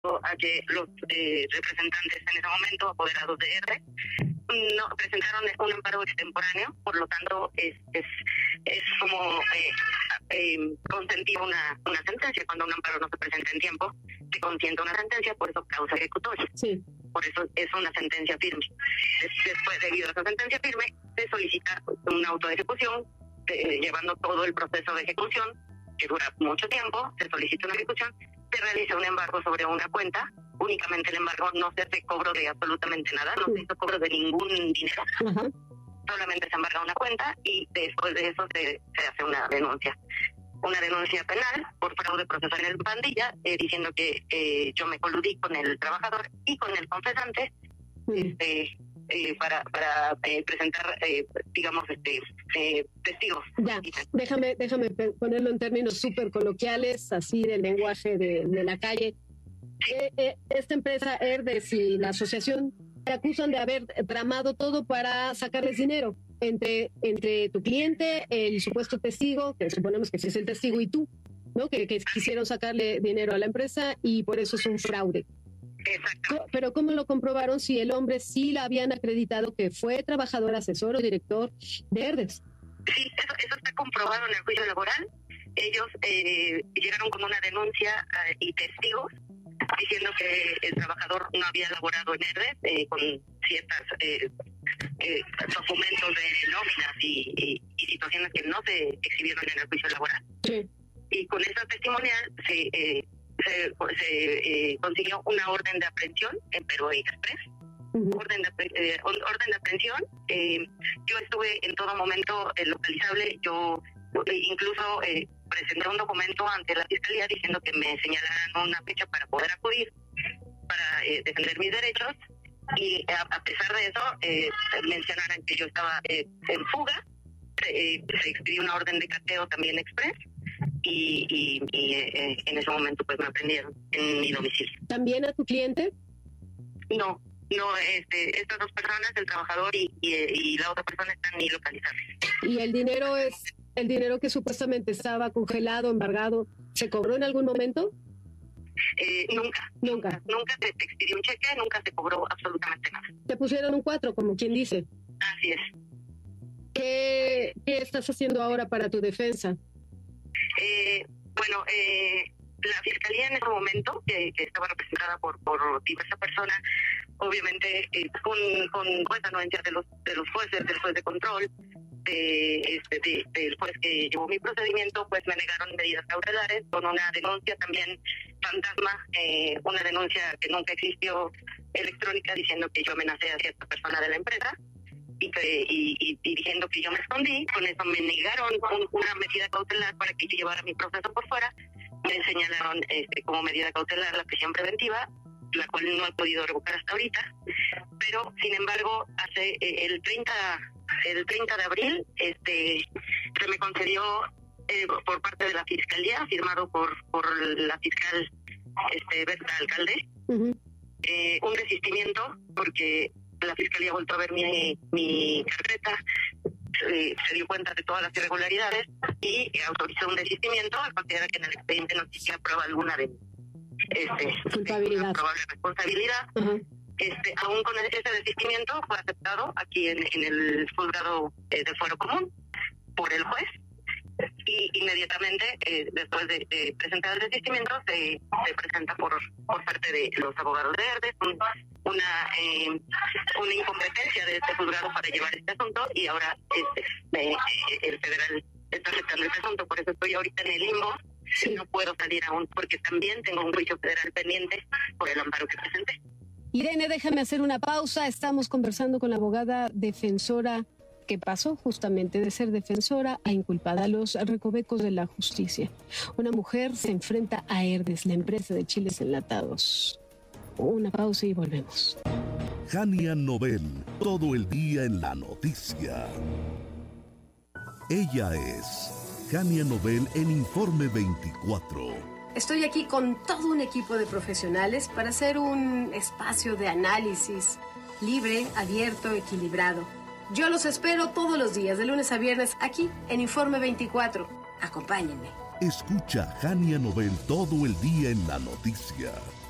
a que los representantes en ese momento, apoderados de ERDE, no presentaron un amparo extemporáneo, por lo tanto es como consentir una sentencia. Cuando un amparo no se presenta en tiempo, se consiente una sentencia, por eso causa ejecutoria. Sí. Por eso es una sentencia firme. Después, debido a esa sentencia firme, se solicita una auto de ejecución, llevando todo el proceso de ejecución, que dura mucho tiempo. Se solicita una ejecución, se realiza un embargo sobre una cuenta. Únicamente el embargo, no se hace cobro de absolutamente nada, no se hizo cobro de ningún dinero. Uh-huh. Solamente se embarga una cuenta y después de eso se hace una denuncia. Una denuncia penal por fraude procesal en pandilla, diciendo que yo me coludí con el trabajador y con el confesante para presentar, digamos, testigos. Ya, déjame ponerlo en términos súper coloquiales, así del lenguaje de la calle. Esta empresa ERDES y la asociación te acusan de haber tramado todo para sacarles dinero entre tu cliente, el supuesto testigo, que suponemos que sí es el testigo, y tú, ¿no? Que quisieron sacarle dinero a la empresa y por eso es un fraude. Exacto. Pero ¿cómo lo comprobaron si el hombre sí la habían acreditado que fue trabajador, asesor o director de ERDES? Sí, eso está comprobado en el juicio laboral. Ellos llegaron con una denuncia y testigos diciendo que el trabajador no había laborado en ERDES con ciertos documentos de nóminas y situaciones que no se exhibieron en el juicio laboral. Sí. Y con esa testimonial se consiguió una orden de aprehensión en Perú Express. Uh-huh. Orden de aprehensión. Yo estuve en todo momento localizable. Yo incluso presenté un documento ante la fiscalía diciendo que me señalaran una fecha para poder acudir, para defender mis derechos, y a pesar de eso mencionaran que yo estaba en fuga. Se expidió una orden de cateo también express y en ese momento pues me aprendieron en mi domicilio. ¿También a tu cliente? No, estas dos personas, el trabajador y la otra persona, están ilocalizables. ¿Y el dinero que supuestamente estaba congelado, embargado, se cobró en algún momento? Nunca se expidió un cheque, nunca se cobró absolutamente nada. Te pusieron un 4, como quien dice. Así es. ¿Qué estás haciendo ahora para tu defensa? La fiscalía en ese momento, que estaba representada por diversas personas, obviamente con anuencia de los jueces, del juez de control, del juez que llevó mi procedimiento, pues me negaron medidas cautelares con una denuncia también fantasma, una denuncia que nunca existió, electrónica, diciendo que yo amenacé a cierta persona de la empresa y diciendo que yo me escondí. Con eso me negaron una medida cautelar para que yo llevara mi proceso por fuera. Me señalaron como medida cautelar la prisión preventiva, la cual no he podido revocar hasta ahorita, pero sin embargo hace el 30 de abril se me concedió por parte de la fiscalía, firmado por la fiscal Berta Alcalde, Uh-huh. Un desistimiento, porque la fiscalía volvió a ver mi carpeta, se dio cuenta de todas las irregularidades y autorizó un desistimiento al considerar que en el expediente no existía prueba alguna de culpabilidad, una probable responsabilidad. Uh-huh. Aún con ese desistimiento fue aceptado aquí en el juzgado de fuero común por el juez, y inmediatamente después de presentar el desistimiento se presenta por parte de los abogados de ERDES una incompetencia de este juzgado para llevar este asunto, y ahora el federal está aceptando este asunto. Por eso estoy ahorita en el limbo. Sí. No puedo salir aún porque también tengo un juicio federal pendiente por el amparo que presenté. Irene, déjame hacer una pausa. Estamos conversando con la abogada defensora que pasó justamente de ser defensora a inculpada a los recovecos de la justicia. Una mujer se enfrenta a ERDES, la empresa de chiles enlatados. Una pausa y volvemos. Jania Nobel, todo el día en la noticia. Ella es Jania Nobel en Informe 24. Estoy aquí con todo un equipo de profesionales para hacer un espacio de análisis libre, abierto, equilibrado. Yo los espero todos los días, de lunes a viernes, aquí en Informe 24. Acompáñenme. Escucha Jania Nobel todo el día en la noticia.